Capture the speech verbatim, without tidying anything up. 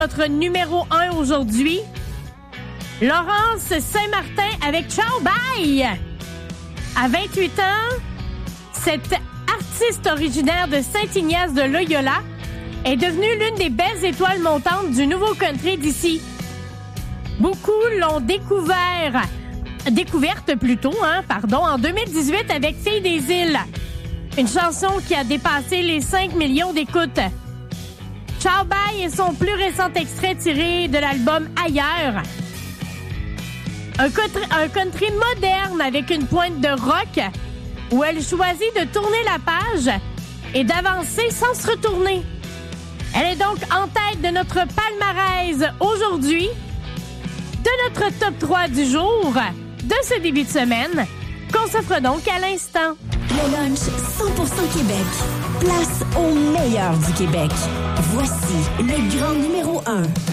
Notre numéro un aujourd'hui, Laurence Saint-Martin avec Ciao Bye. À vingt-huit ans, cette artiste originaire de Saint-Ignace de Loyola est devenue l'une des belles étoiles montantes du nouveau country d'ici. Beaucoup l'ont découvert, découverte plutôt, hein, pardon, en deux mille dix-huit avec Fille des îles. Une chanson qui a dépassé les cinq millions d'écoutes. Ciao Bye est son plus récent extrait tiré de l'album Ailleurs. Un country, un country moderne avec une pointe de rock où elle choisit de tourner la page et d'avancer sans se retourner. Elle est donc en tête de notre palmarès aujourd'hui, de notre top trois du jour, de ce début de semaine, qu'on s'offre donc à l'instant. Le lunch cent pour cent Québec. Place au meilleur du Québec. Voici le grand numéro un.